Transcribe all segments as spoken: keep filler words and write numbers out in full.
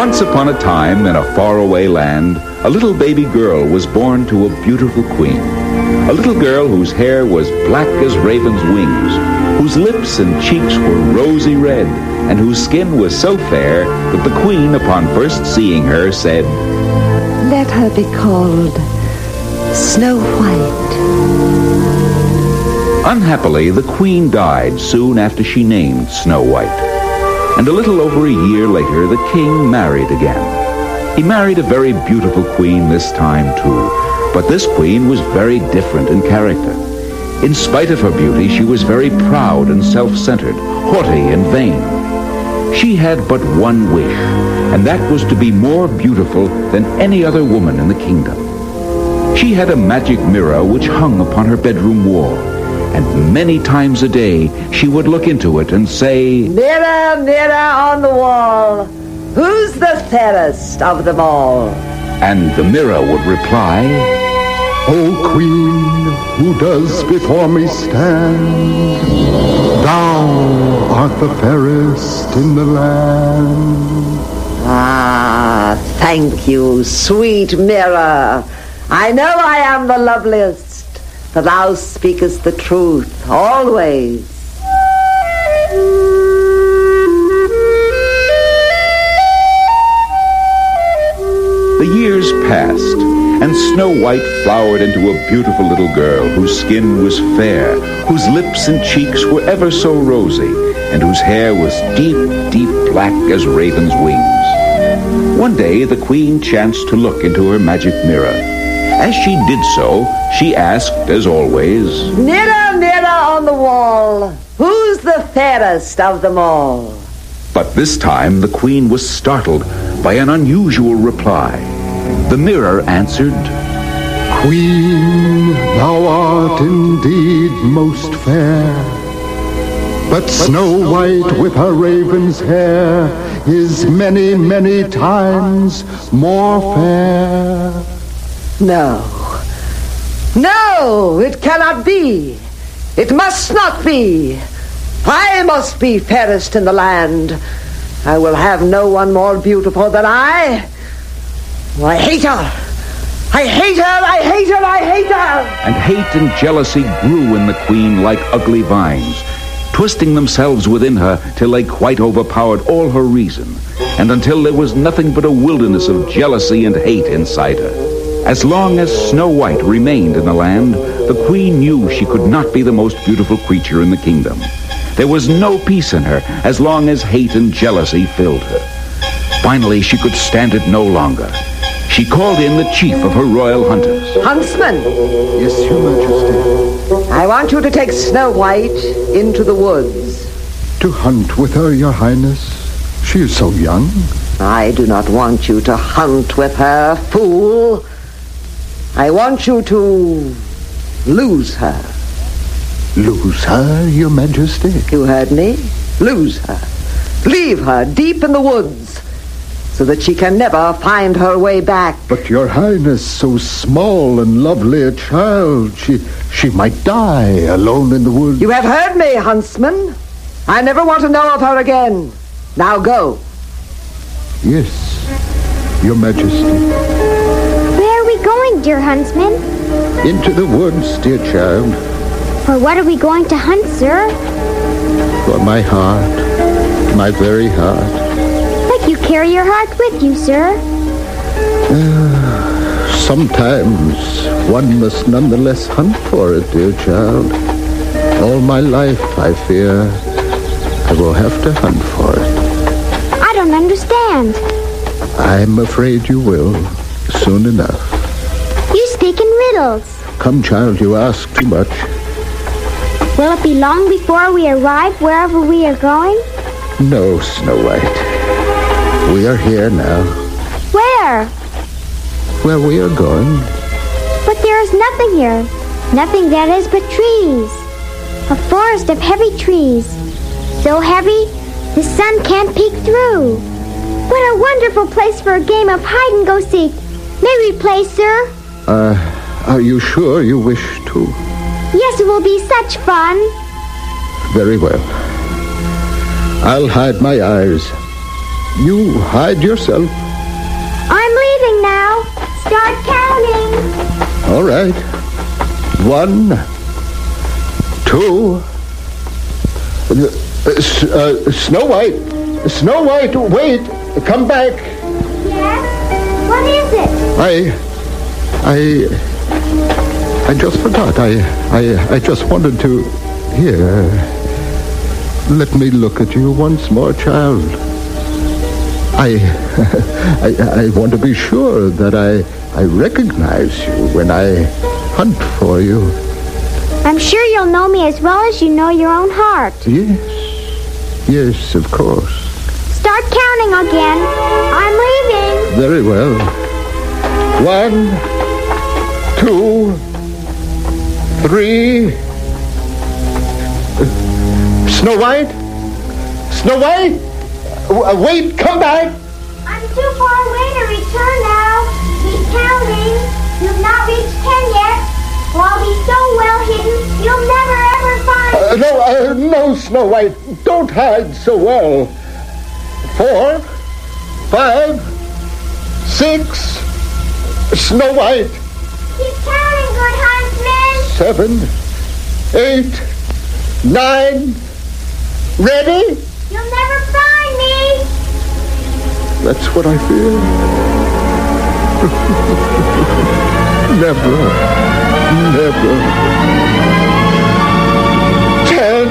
Once upon a time, in a faraway land, a little baby girl was born to a beautiful queen. A little girl whose hair was black as raven's wings, whose lips and cheeks were rosy red, and whose skin was so fair that the queen, upon first seeing her, said, "Let her be called Snow White." Unhappily, the queen died soon after she named Snow White. And a little over a year later, the king married again. He married a very beautiful queen this time, too. But this queen was very different in character. In spite of her beauty, she was very proud and self-centered, haughty and vain. She had but one wish, and that was to be more beautiful than any other woman in the kingdom. She had a magic mirror which hung upon her bedroom wall, and many times a day she would look into it and say, "Mirror, mirror on the wall, who's the fairest of them all?" And the mirror would reply, "O Queen, who does before me stand, thou art the fairest in the land." Ah, thank you, sweet mirror. I know I am the loveliest, for thou speakest the truth always. The years passed, and Snow White flowered into a beautiful little girl whose skin was fair, whose lips and cheeks were ever so rosy, and whose hair was deep, deep black as raven's wings. One day the queen chanced to look into her magic mirror. As she did so, she asked, as always, "Mirror, mirror on the wall, who's the fairest of them all?" But this time the queen was startled by an unusual reply. The mirror answered, "Queen, thou art indeed most fair, but Snow White with her raven's hair is many, many times more fair." No. No, it cannot be. It must not be. I must be fairest in the land. I will have no one more beautiful than I. I hate her. I hate her. I hate her. I hate her. And hate and jealousy grew in the queen like ugly vines, twisting themselves within her till they quite overpowered all her reason, and until there was nothing but a wilderness of jealousy and hate inside her. As long as Snow White remained in the land, the queen knew she could not be the most beautiful creature in the kingdom. There was no peace in her as long as hate and jealousy filled her. Finally, she could stand it no longer. She called in the chief of her royal hunters. "Huntsman." "Yes, Your Majesty." "I want you to take Snow White into the woods." "To hunt with her, Your Highness? She is so young." "I do not want you to hunt with her, fool. I want you to lose her." "Lose her, Your Majesty?" You heard me. Lose her. Leave her deep in the woods so that she can never find her way back. "But Your Highness, so small and lovely a child, she she might die alone in the woods." You have heard me, huntsman. I never want to know of her again. Now go. "Yes, Your Majesty." Where are we going, dear huntsman? "Into the woods, dear child." For what are we going to hunt, sir? "For my heart, my very heart." But you carry your heart with you, sir. Uh, sometimes one must nonetheless hunt for it, dear child. All my life, I fear, I will have to hunt for it. I don't understand. I'm afraid you will, soon enough. You speak in riddles. Come, child, you ask too much. Will it be long before we arrive wherever we are going? No, Snow White. We are here now. Where? Where we are going. But there is nothing here. Nothing that is but trees. A forest of heavy trees. So heavy, the sun can't peek through. What a wonderful place for a game of hide-and-go-seek. May we play, sir? Uh, are you sure you wish to? Yes, it will be such fun. Very well. I'll hide my eyes. You hide yourself. I'm leaving now. Start counting. All right. One, two. Uh, uh, Snow White. Snow White, wait. Come back. Yes? What is it? I... I... I just forgot. I... I, I just wanted to... Here. Let me look at you once more, child. I, I, I want to be sure that I, I recognize you when I hunt for you. I'm sure you'll know me as well as you know your own heart. Yes, yes, of course. Start counting again. I'm leaving. Very well. One, two, three. Snow White? Snow White? W- wait, come back! I'm too far away to return now. Keep counting. You've not reached ten yet. Well, I'll be so well hidden, you'll never ever find Uh, no, uh, no, Snow White. Don't hide so well. Four, five, six. Snow White. Keep counting, good huntsman. Seven, eight, nine. Ready? You'll never find me. That's what I fear. Never, never. Ten.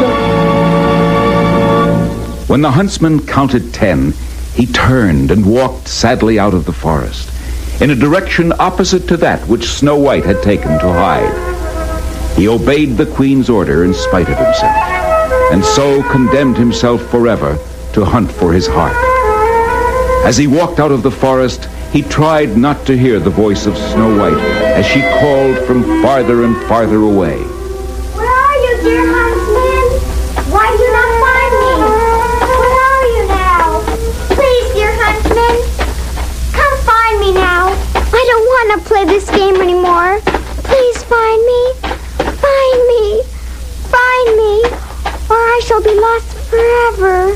When the huntsman counted ten, he turned and walked sadly out of the forest, in a direction opposite to that which Snow White had taken to hide. He obeyed the queen's order in spite of himself, and so condemned himself forever to hunt for his heart. As he walked out of the forest, he tried not to hear the voice of Snow White as she called from farther and farther away. Where are you, dear huntsman? Why do you not find me? Where are you now? Please, dear huntsman, come find me now. I don't want to play this game anymore. Please find me. Find me. Find me. Or I shall be lost forever.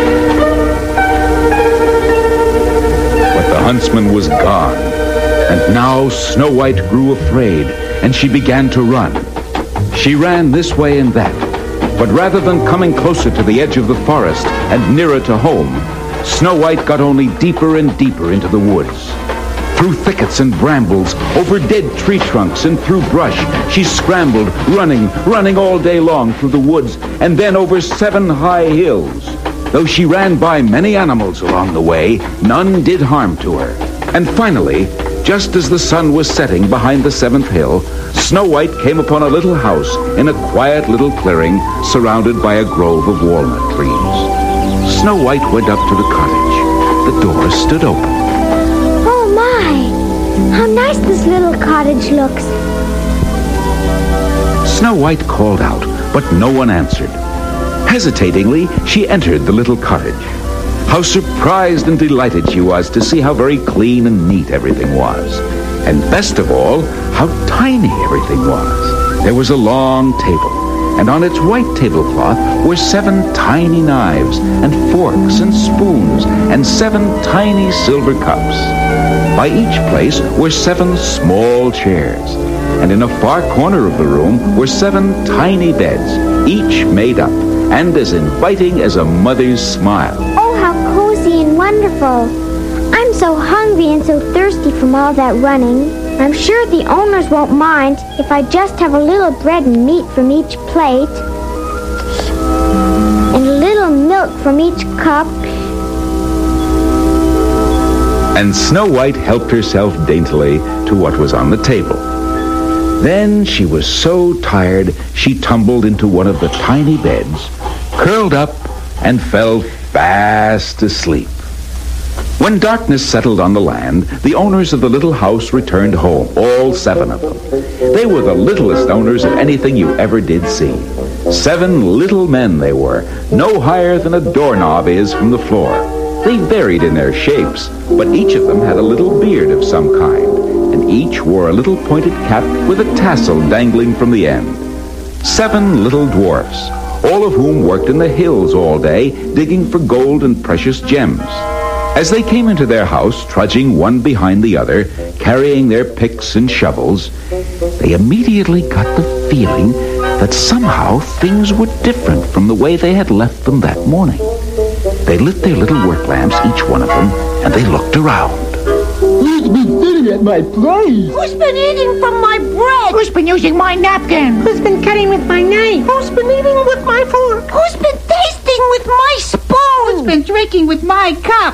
But the huntsman was gone, and now Snow White grew afraid, and she began to run. She ran this way and that, but rather than coming closer to the edge of the forest and nearer to home, Snow White got only deeper and deeper into the woods. Through thickets and brambles, over dead tree trunks and through brush, she scrambled, running, running all day long through the woods, and then over seven high hills. Though she ran by many animals along the way, none did harm to her. And finally, just as the sun was setting behind the seventh hill, Snow White came upon a little house in a quiet little clearing surrounded by a grove of walnut trees. Snow White went up to the cottage. The door stood open. Oh, my! How nice this little cottage looks. Snow White called out, but no one answered. Hesitatingly, she entered the little cottage. How surprised and delighted she was to see how very clean and neat everything was. And best of all, how tiny everything was. There was a long table, and on its white tablecloth were seven tiny knives and forks and spoons and seven tiny silver cups. By each place were seven small chairs, and in a far corner of the room were seven tiny beds, each made up and as inviting as a mother's smile. Oh, how cozy and wonderful. I'm so hungry and so thirsty from all that running. I'm sure the owners won't mind if I just have a little bread and meat from each plate, and a little milk from each cup. And Snow White helped herself daintily to what was on the table. Then she was so tired she tumbled into one of the tiny beds, curled up, and fell fast asleep. When darkness settled on the land, the owners of the little house returned home, all seven of them. They were the littlest owners of anything you ever did see. Seven little men they were, no higher than a doorknob is from the floor. They varied in their shapes, but each of them had a little beard of some kind, and each wore a little pointed cap with a tassel dangling from the end. Seven little dwarfs, all of whom worked in the hills all day, digging for gold and precious gems. As they came into their house, trudging one behind the other, carrying their picks and shovels, they immediately got the feeling that somehow things were different from the way they had left them that morning. They lit their little work lamps, each one of them, and they looked around. Who's been sitting at my plate? Who's been eating from my bread? Who's been using my napkin? Who's been cutting with my knife? Who's been eating with my fork? Who's been tasting with my spoon? Who's been drinking with my cup?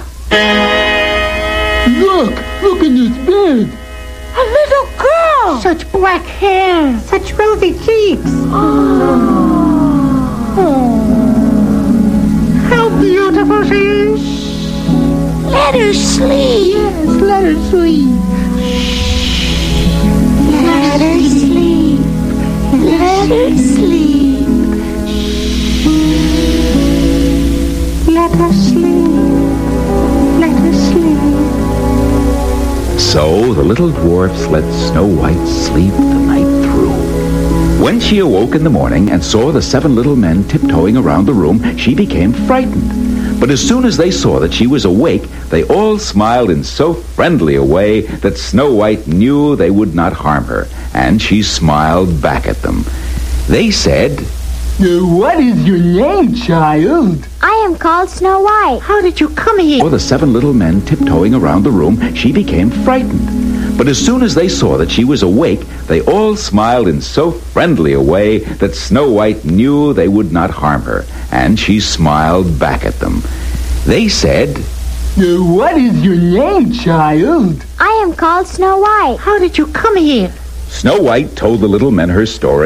Look! Look in this bed! A little girl! Such black hair! Such rosy cheeks! Oh. How beautiful she is! Let her sleep! Yes, let her sleep! Let her sleep! Let her sleep! Let her sleep! Let her sleep! So the little dwarfs let Snow White sleep the night through. When she awoke in the morning and saw the seven little men tiptoeing around the room, she became frightened. But as soon as they saw that she was awake, they all smiled in so friendly a way that Snow White knew they would not harm her, and she smiled back at them. They said, Uh, what is your name, child? I am called Snow White. How did you come here? Saw the seven little men tiptoeing around the room, she became frightened. But as soon as they saw that she was awake, they all smiled in so friendly a way that Snow White knew they would not harm her, and she smiled back at them. They said, Uh, what is your name, child? I am called Snow White. How did you come here? Snow White told the little men her story.